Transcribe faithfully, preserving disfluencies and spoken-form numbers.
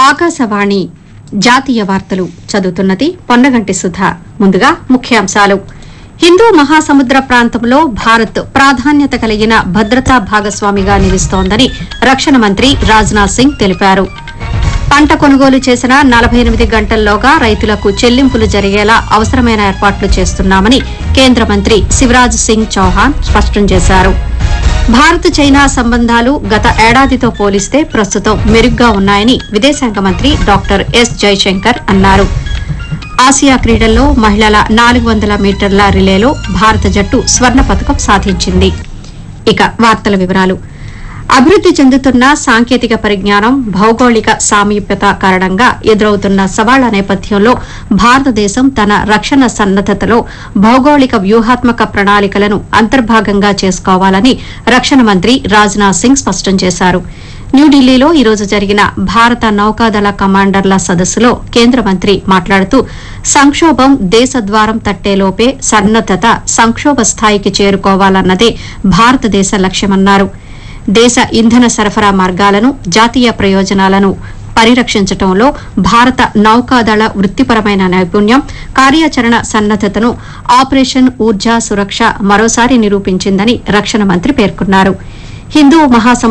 ఆకాశవాణి జాతీయ వార్తలు చదువుతున్నది పొన్నగంటి సుధ. ముందుగా ముఖ్యాంశాలు. హిందూ మహాసముద్ర ప్రాంతంలో భారత్ ప్రాధాన్యత కలిగిన భద్రతా భాగస్వామిగా నిలుస్తోందని రక్షణ మంత్రి రాజ్నాథ్ సింగ్ తెలిపారు. పంట కొనుగోలు చేసిన నలభై ఎనిమిది గంటల్లోగా రైతులకు చెల్లింపులు జరిగేలా అవసరమైన ఏర్పాట్లు చేస్తున్నామని కేంద్ర మంత్రి శివరాజ్ సింగ్ చౌహాన్ స్పష్టం చేశారు. భారత్ చైనా సంబంధాలు గత ఏడాదితో పోలిస్తే ప్రస్తుతం మెరుగ్గా ఉన్నాయని విదేశాంగ మంత్రి డాక్టర్ ఎస్ జైశంకర్ అన్నారు. ఆసియా క్రీడల్లో మహిళల నాలుగు వందల మీటర్ల రిలేలో భారత జట్టు స్వర్ణ పతకం సాధించింది. ఇక వార్తల వివరాలు. అభివృద్ది చెందుతున్న సాంకేతిక పరిజ్ఞానం, భౌగోళిక సామీప్యత కారణంగా ఎదురవుతున్న సవాళ్ల నేపథ్యంలో భారతదేశం తన రక్షణ సన్నద్దతలో భౌగోళిక వ్యూహాత్మక ప్రణాళికలను అంతర్భాగంగా చేసుకోవాలని రక్షణ మంత్రి రాజ్నాథ్ సింగ్ స్పష్టం చేశారు. న్యూఢిల్లీలో ఈ రోజు జరిగిన భారత నౌకాదళ కమాండర్ల సదస్సులో కేంద్ర మంత్రి మాట్లాడుతూ సంక్షోభం దేశద్వారం తట్టేలోపే సన్నద్దత సంక్షోభ స్థాయికి చేరుకోవాలన్నదే భారతదేశ లక్ష్యమన్నారు. దేశ ఇంధన సరఫరా మార్గాలను, జాతీయ ప్రయోజనాలను పరిరక్షించడంలో భారత నౌకాదళ వృత్తిపరమైన నైపుణ్యం, కార్యాచరణ సన్నద్దతను ఆపరేషన్ ఊర్జా సురక్ష మరోసారి నిరూపించిందని రక్షణ మంత్రి పేర్కొన్నారు. హిందూ మహాసముద్ర